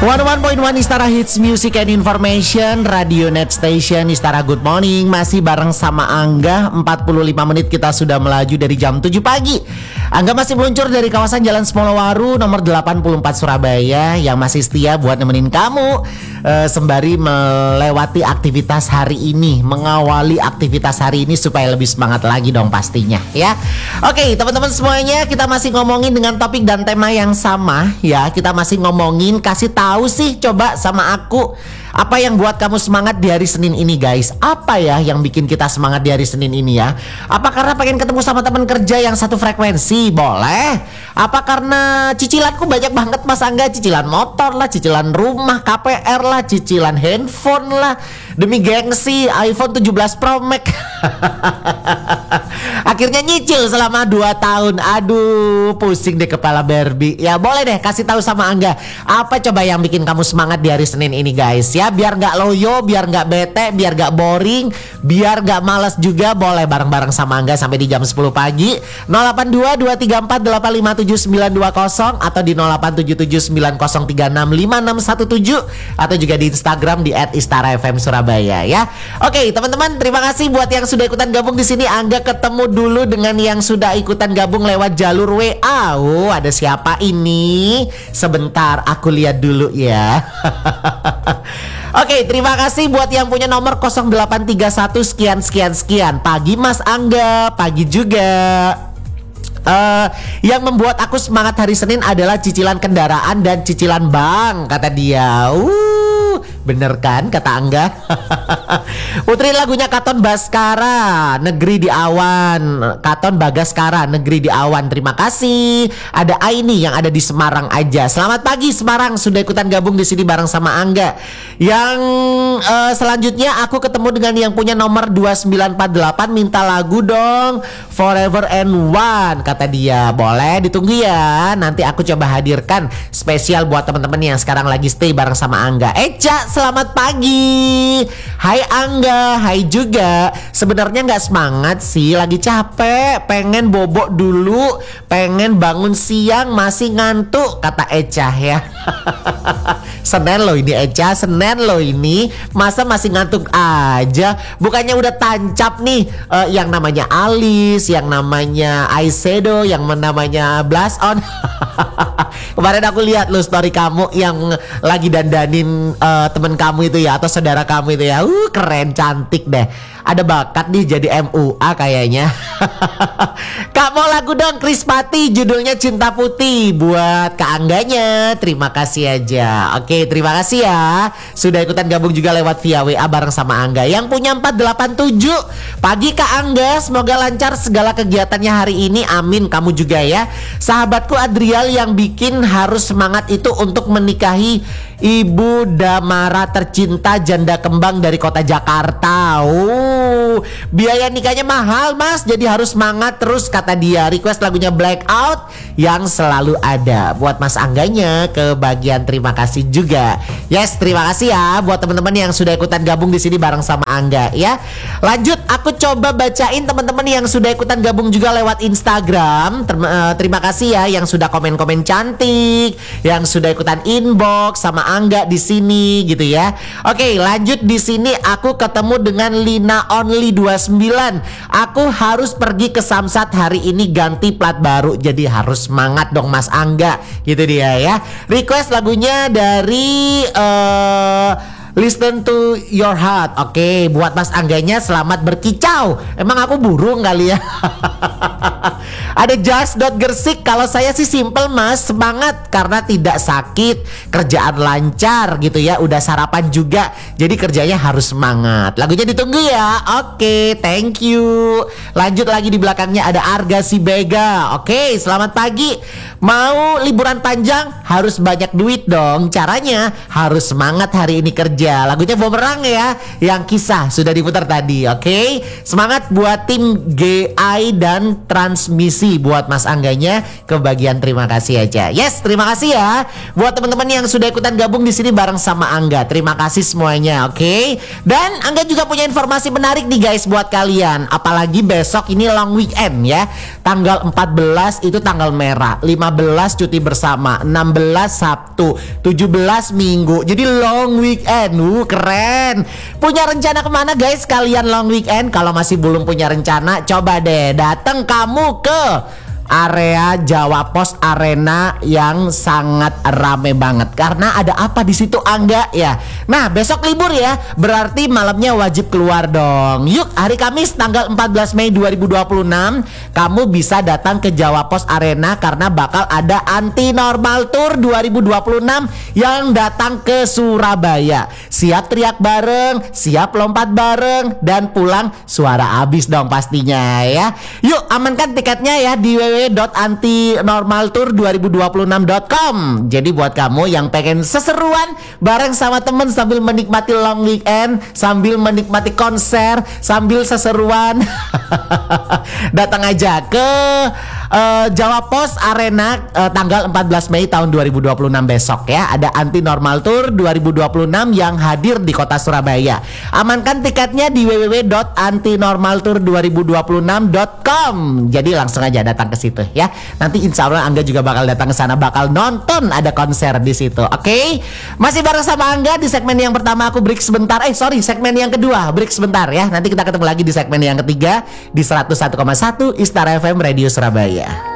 101.1 Istara Hits Music and Information, Radio Net Station Istara Good Morning. Masih bareng sama Angga. 45 menit kita sudah melaju dari jam 7 pagi. Angga masih meluncur dari kawasan Jalan Semolowaru nomor 84 Surabaya, yang masih setia buat nemenin kamu sembari melewati aktivitas hari ini, mengawali aktivitas hari ini supaya lebih semangat lagi dong pastinya ya. Oke teman-teman semuanya, kita masih ngomongin dengan topik dan tema yang sama ya. Kita masih ngomongin, kasih tahu sih coba sama aku, apa yang buat kamu semangat di hari Senin ini guys? Apa ya yang bikin kita semangat di hari Senin ini ya? Apa karena pengen ketemu sama teman kerja yang satu frekuensi? Boleh. Apa karena cicilanku banyak banget Mas Angga? Cicilan motor lah, cicilan rumah, KPR lah, cicilan handphone lah. Demi gengsi iPhone 17 Pro Max. Akhirnya nyicil selama 2 tahun. Aduh, pusing deh kepala Barbie. Ya boleh deh kasih tahu sama Angga, apa coba yang bikin kamu semangat di hari Senin ini guys ya? Biar gak loyo, biar gak bete, biar gak boring, biar gak malas juga. Boleh bareng-bareng sama Angga sampai di jam 10 pagi. 082-234-857-920 atau di 0877-9036-5617 atau juga di Instagram di @istarafm Surabaya ya. Oke teman-teman, terima kasih buat yang sudah ikutan gabung di sini. Angga ketemu dulu dengan yang sudah ikutan gabung lewat jalur WA. Oh, ada siapa ini? Sebentar aku lihat dulu ya. Oke, terima kasih buat yang punya nomor 0831 sekian. Pagi Mas Angga, pagi juga. Yang membuat aku semangat hari Senin adalah cicilan kendaraan dan cicilan bank, kata dia. Bener kan kata Angga? Putri lagunya Katon Baskara, Negeri di Awan. Katon Bagaskara, Negeri di Awan. Terima kasih. Ada Aini yang ada di Semarang aja. Selamat pagi Semarang, sudah ikutan gabung di sini bareng sama Angga. Yang selanjutnya aku ketemu dengan yang punya nomor 2948, minta lagu dong, Forever and One, kata dia. Boleh ditunggu ya. Nanti aku coba hadirkan spesial buat teman-teman yang sekarang lagi stay bareng sama Angga. Eca, selamat pagi. Hai Angga, hai juga. Sebenarnya nggak semangat sih, lagi capek, pengen bobok dulu, pengen bangun siang, masih ngantuk, kata Eca ya. Senin loh ini Eca, Senin loh ini, masa masih ngantuk aja? Bukannya udah tancap nih yang namanya alis, yang namanya eyeshadow, yang namanya blush on. Kemarin aku lihat lo story kamu yang lagi dandanin temen kamu itu ya, atau saudara kamu itu ya. Keren, cantik deh. Ada bakat nih jadi MUA kayaknya. Kak mau lagu dong Krispati, judulnya Cinta Putih, buat Kak Angganya. Terima kasih aja. Oke, terima kasih ya sudah ikutan gabung juga lewat via WA bareng sama Angga. Yang punya 487, pagi Kak Angga, semoga lancar segala kegiatannya hari ini. Amin, kamu juga ya. Sahabatku Adrial yang bikin harus semangat itu untuk menikahi Ibu Damara tercinta, janda kembang dari kota Jakarta. Biaya nikahnya mahal mas, jadi harus semangat terus, kata dia. Request lagunya Blackout yang selalu ada. Buat Mas Angganya ke bagian terima kasih juga. Yes, terima kasih ya buat teman-teman yang sudah ikutan gabung di sini bareng sama Angga ya. Lanjut, aku coba bacain teman-teman yang sudah ikutan gabung juga lewat Instagram. Terima kasih ya yang sudah komen-komen cantik, yang sudah ikutan inbox sama Angga di sini gitu ya. Oke, lanjut di sini aku ketemu dengan Lina Only 29. Aku harus pergi ke Samsat hari ini, ganti plat baru, jadi harus semangat dong Mas Angga, gitu dia ya. Request lagunya dari Listen to Your Heart. Oke, buat Mas Angganya selamat berkicau. Emang aku burung kali ya. Ada Just.Gersik, kalau saya sih simple mas, semangat karena tidak sakit, kerjaan lancar gitu ya, udah sarapan juga, jadi kerjanya harus semangat. Lagunya ditunggu ya. Oke, thank you. Lanjut lagi di belakangnya ada Arga Sibega. Oke, selamat pagi. Mau liburan panjang harus banyak duit dong. Caranya harus semangat hari ini kerja. Lagunya Bumerang ya, yang kisah sudah diputar tadi. Oke, semangat buat tim GI dan Transmisi. Buat Mas Angganya ke bagian terima kasih aja. Yes, terima kasih ya buat teman-teman yang sudah ikutan gabung di sini bareng sama Angga. Terima kasih semuanya. Oke. Dan Angga juga punya informasi menarik nih guys buat kalian. Apalagi besok ini long weekend ya. Tanggal 14 itu tanggal merah, 15 cuti bersama, 16 Sabtu, 17 Minggu. Jadi long weekend. Keren. Punya rencana kemana guys kalian long weekend? Kalau masih belum punya rencana, coba deh datang kamu ke area Jawa Pos Arena yang sangat rame banget. Karena ada apa di situ Angga ya? Nah, besok libur ya. Berarti malamnya wajib keluar dong. Yuk, hari Kamis tanggal 14 Mei 2026 kamu bisa datang ke Jawa Pos Arena karena bakal ada Anti Normal Tour 2026 yang datang ke Surabaya. Siap teriak bareng, siap lompat bareng, dan pulang suara abis dong pastinya ya. Yuk, amankan tiketnya ya di www.antinormaltour2026.com. Jadi buat kamu yang pengen seseruan bareng sama temen sambil menikmati long weekend, sambil menikmati konser, sambil seseruan datang aja ke Jawa Pos Arena tanggal 14 Mei tahun 2026 besok ya. Ada Anti Normal Tour 2026 yang hadir di kota Surabaya. Amankan tiketnya di www.antinormaltour2026.com. Jadi langsung aja datang ke situ ya. Nanti insya Allah Angga juga bakal datang ke sana, bakal nonton ada konser di situ. Oke? Masih bareng sama Angga di segmen yang pertama, aku break sebentar. Segmen yang kedua break sebentar ya. Nanti kita ketemu lagi di segmen yang ketiga di 101,1 Istara FM Radio Surabaya.